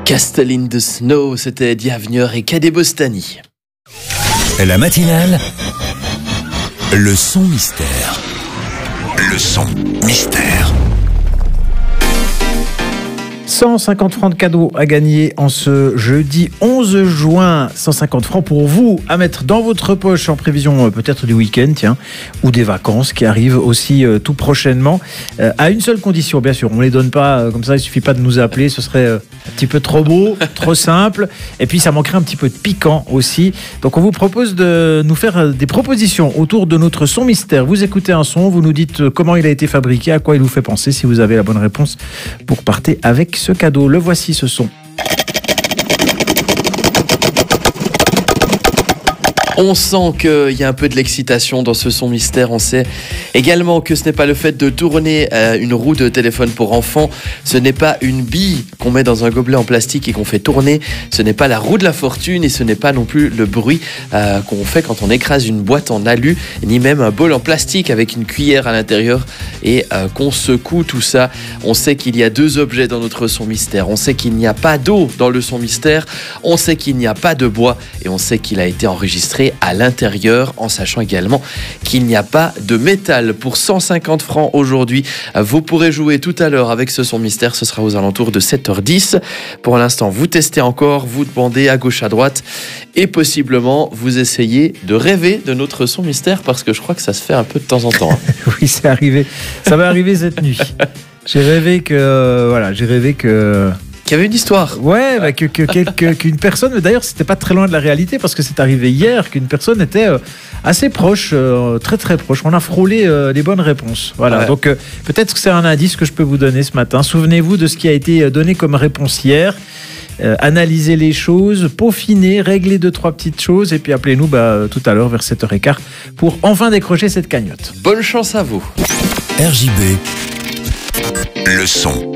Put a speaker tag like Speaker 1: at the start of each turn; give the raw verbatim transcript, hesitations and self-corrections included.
Speaker 1: Castle in the Snow, c'était Diavenir et Cadet Bostani.
Speaker 2: La matinale, le son mystère. Le son mystère.
Speaker 3: cent cinquante francs de cadeaux à gagner en ce jeudi onze juin. cent cinquante francs pour vous à mettre dans votre poche en prévision euh, peut-être du week-end, tiens, ou des vacances qui arrivent aussi euh, tout prochainement. Euh, à une seule condition, bien sûr, on ne les donne pas euh, comme ça, il suffit pas de nous appeler, ce serait euh, un petit peu trop beau, trop simple. Et puis ça manquerait un petit peu de piquant aussi. Donc on vous propose de nous faire euh, des propositions autour de notre son mystère. Vous écoutez un son, vous nous dites euh, comment il a été fabriqué, à quoi il vous fait penser. Si vous avez la bonne réponse, vous repartez avec ce cadeau. Le voici, ce son.
Speaker 1: On sent qu'il y a un peu de l'excitation dans ce son mystère. On sait également que ce n'est pas le fait de tourner euh, une roue de téléphone pour enfants. Ce n'est pas une bille qu'on met dans un gobelet en plastique et qu'on fait tourner. Ce n'est pas la roue de la fortune et ce n'est pas non plus le bruit euh, qu'on fait quand on écrase une boîte en alu, ni même un bol en plastique avec une cuillère à l'intérieur et euh, qu'on secoue tout ça. On sait qu'il y a deux objets dans notre son mystère. On sait qu'il n'y a pas d'eau dans le son mystère. On sait qu'il n'y a pas de bois et on sait qu'il a été enregistré à l'intérieur, en sachant également qu'il n'y a pas de métal. Pour cent cinquante francs aujourd'hui, vous pourrez jouer tout à l'heure avec ce son mystère. Ce sera aux alentours de sept heures dix. Pour l'instant, vous testez encore, vous demandez à gauche, à droite et possiblement vous essayez de rêver de notre son mystère parce que je crois que ça se fait un peu de temps en temps.
Speaker 3: Oui, c'est arrivé. Ça va arriver cette nuit. J'ai rêvé que... Euh, voilà, j'ai rêvé que...
Speaker 1: Il y avait une histoire.
Speaker 3: Ouais, bah, que, que, que, qu'une personne, d'ailleurs c'était pas très loin de la réalité parce que c'est arrivé hier, qu'une personne était euh, assez proche, euh, très très proche. On a frôlé euh, les bonnes réponses. Voilà, ouais. Donc euh, peut-être que c'est un indice que je peux vous donner ce matin. Souvenez-vous de ce qui a été donné comme réponse hier. Euh, analysez les choses, peaufinez, réglez deux, trois petites choses et puis appelez-nous bah, tout à l'heure vers sept heures quinze pour enfin décrocher cette cagnotte.
Speaker 1: Bonne chance à vous.
Speaker 2: R J B, le son.